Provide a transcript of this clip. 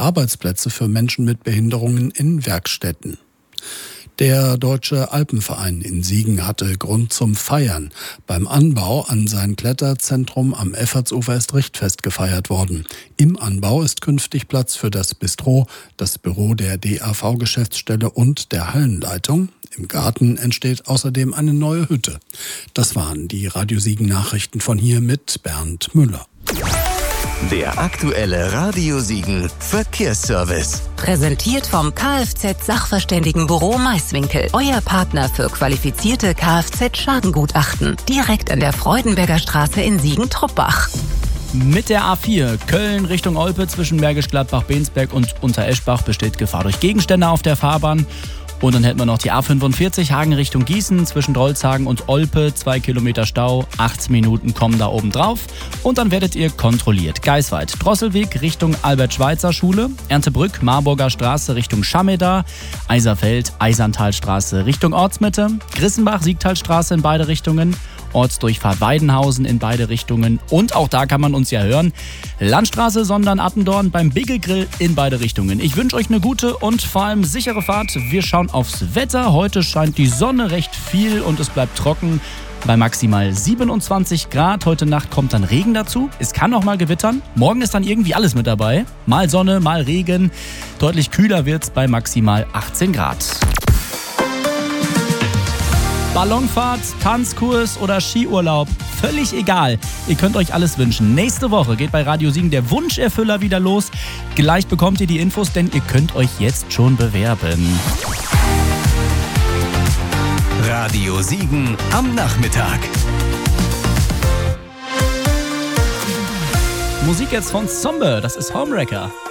Arbeitsplätze für Menschen mit Behinderungen in Werkstätten. Der Deutsche Alpenverein in Siegen hatte Grund zum Feiern. Beim Anbau an sein Kletterzentrum am Effortsufer ist Richtfest gefeiert worden. Im Anbau ist künftig Platz für das Bistro, das Büro der DAV-Geschäftsstelle und der Hallenleitung. Im Garten entsteht außerdem eine neue Hütte. Das waren die Radio Siegen Nachrichten von hier mit Bernd Müller. Der aktuelle Radio Siegen Verkehrsservice. Präsentiert vom Kfz-Sachverständigenbüro Maiswinkel. Euer Partner für qualifizierte Kfz-Schadengutachten. Direkt an der Freudenberger Straße in Siegen-Truppbach. Mit der A4 Köln Richtung Olpe zwischen Bergisch Gladbach, Bensberg und Untereschbach besteht Gefahr durch Gegenstände auf der Fahrbahn. Und dann hätten wir noch die A45 Hagen Richtung Gießen zwischen Drolshagen und Olpe, 2 Kilometer Stau, 18 Minuten kommen da oben drauf. Und dann werdet ihr kontrolliert. Geisweit, Drosselweg Richtung Albert-Schweitzer-Schule, Erntebrück, Marburger Straße Richtung Schameda, Eiserfeld, Eiserntalstraße Richtung Ortsmitte, Grissenbach, Siegtalstraße in beide Richtungen, Ortsdurchfahrt Weidenhausen in beide Richtungen und auch da kann man uns ja hören. Landstraße Sondern-Attendorn beim Bigge Grill in beide Richtungen. Ich wünsche euch eine gute und vor allem sichere Fahrt. Wir schauen aufs Wetter. Heute scheint die Sonne recht viel und es bleibt trocken bei maximal 27 Grad. Heute Nacht kommt dann Regen dazu. Es kann auch mal gewittern. Morgen ist dann irgendwie alles mit dabei. Mal Sonne, mal Regen. Deutlich kühler wird's bei maximal 18 Grad. Ballonfahrt, Tanzkurs oder Skiurlaub, völlig egal. Ihr könnt euch alles wünschen. Nächste Woche geht bei Radio Siegen der Wunscherfüller wieder los. Gleich bekommt ihr die Infos, denn ihr könnt euch jetzt schon bewerben. Radio Siegen am Nachmittag. Musik jetzt von Zombe, das ist Homewrecker.